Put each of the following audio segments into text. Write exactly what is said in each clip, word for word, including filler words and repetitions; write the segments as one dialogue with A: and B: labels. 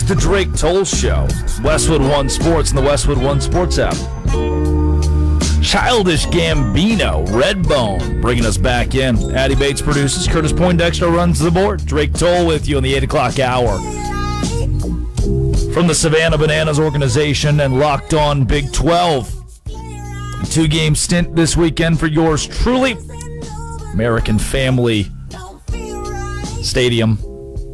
A: is the Drake Toll Show. Westwood One Sports and the Westwood One Sports app. Childish Gambino, Redbone, bringing us back in. Addie Bates produces. Curtis Poindexter runs the board. Drake Toll with you on the eight o'clock hour. From the Savannah Bananas organization and Locked On Big twelve. Two-game stint this weekend for yours truly. American Family Stadium.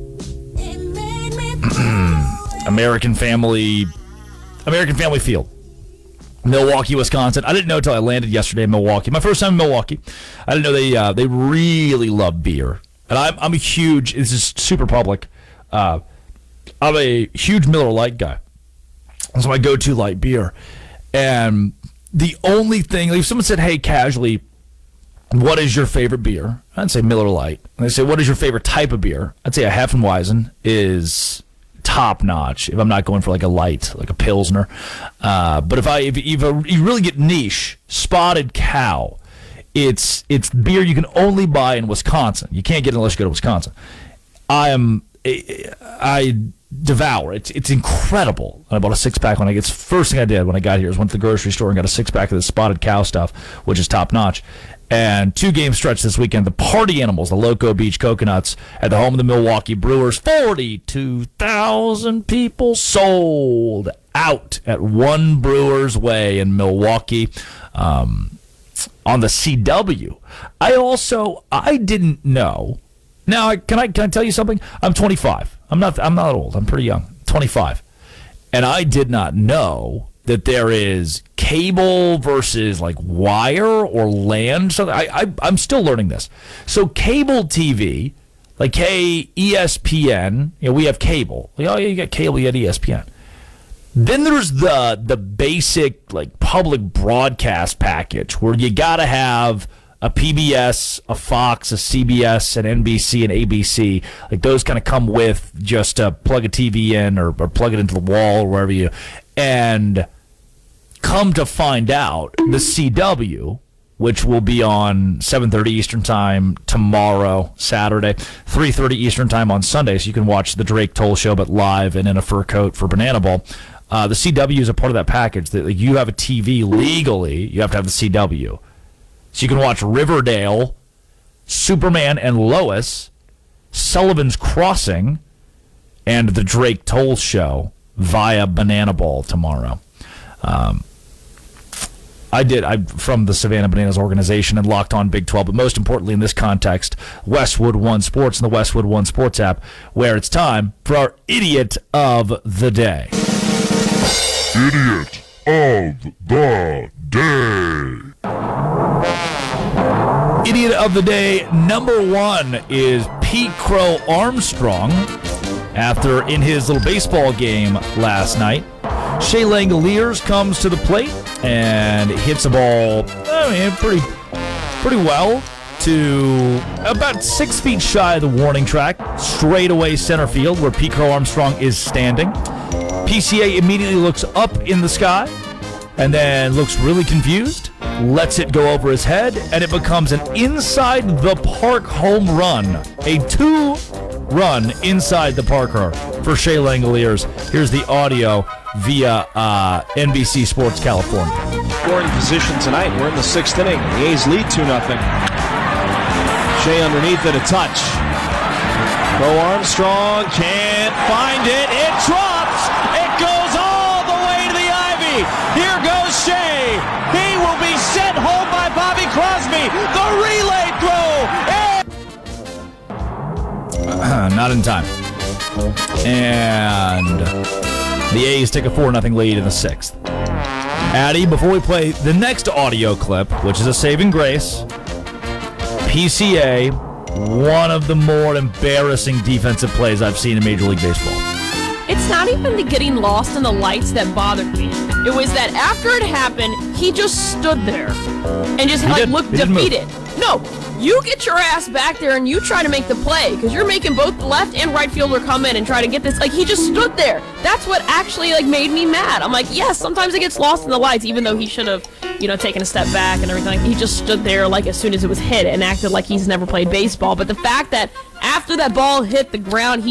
A: American Family American Family Field. Milwaukee, Wisconsin. I didn't know until I landed yesterday in Milwaukee. My first time in Milwaukee. I didn't know they uh, they really love beer. And I'm, I'm a huge, this is super public, uh, I'm a huge Miller Lite guy. That's my go-to light beer. And the only thing, if someone said, hey, casually, what is your favorite beer? I'd say Miller Lite. And they say, what is your favorite type of beer? I'd say a Hefeweizen is top notch. If I'm not going for like a light, like a Pilsner. Uh, but if I, if, if you really get niche, Spotted Cow, it's it's beer you can only buy in Wisconsin. You can't get it unless you go to Wisconsin. I am, I devour it. It's, it's incredible. I bought a six pack when I get first thing I did when I got here is went to the grocery store and got a six pack of the Spotted Cow stuff, which is top notch. And two-game stretch this weekend, the Party Animals, the Loco Beach Coconuts, at the home of the Milwaukee Brewers. forty-two thousand people sold out at One Brewers Way in Milwaukee um, on the C W. I also, I didn't know. Now, can I can I tell you something? I'm twenty-five. I'm not I'm not old. I'm pretty young. twenty-five. And I did not know that there is cable versus like wire or land. So I, I, I'm still learning this. So cable T V, like hey, E S P N, you know, we have cable. Like, oh, yeah, you got cable, you got E S P N. Then there's the the basic like public broadcast package where you got to have a P B S, a Fox, a C B S, an N B C, an A B C. Like those kind of come with just uh, plug a T V in or, or plug it into the wall or wherever you. And come to find out, the C W, which will be on seven thirty Eastern Time tomorrow, Saturday, three thirty Eastern Time on Sunday, so you can watch the Drake Toll Show, but live and in a fur coat for Banana Bowl. Uh, the C W is a part of that package. That like, you have a T V legally, you have to have the C W. So you can watch Riverdale, Superman and Lois, Sullivan's Crossing, and the Drake Toll Show via Banana Bowl tomorrow. Um, I did. I from the Savannah Bananas organization and Locked On Big twelve, but most importantly in this context, Westwood One Sports and the Westwood One Sports app, where it's time for our Idiot of the Day.
B: Idiot of the Day.
A: Idiot of the Day number one is Pete Crow Armstrong. After in his little baseball game last night, Shea Langoliers comes to the plate and hits a ball, I mean, pretty, pretty well to about six feet shy of the warning track, straight away center field where Pete Crow Armstrong is standing. P C A immediately looks up in the sky and then looks really confused, lets it go over his head, and it becomes an inside the park home run, a two-run inside the park for Shea Langoliers. Here's the audio via uh, N B C Sports California.
C: Scoring position tonight. We're in the sixth inning. The A's lead two nothing. Shea underneath it, a touch. Crow Armstrong can't find it. It drops. It goes all the way to the ivy. Here goes Shea. He will be sent home by Bobby Crosby. The relay throw.
A: Uh, not in time. And the A's take a four nothing lead in the sixth. Addy, before we play the next audio clip, which is a saving grace, P C A, one of the more embarrassing defensive plays I've seen in Major League Baseball.
D: It's not even the getting lost in the lights that bothered me. It was that after it happened, he just stood there and just
A: he
D: like
A: did.
D: looked
A: he
D: defeated. No, you get your ass back there and you try to make the play because you're making both the left and right fielder come in and try to get this. Like, he just stood there. That's what actually like made me mad. I'm like, yes, sometimes it gets lost in the lights, even though he should have, you know, taken a step back and everything. He just stood there like as soon as it was hit and acted like he's never played baseball. But the fact that after that ball hit the ground, he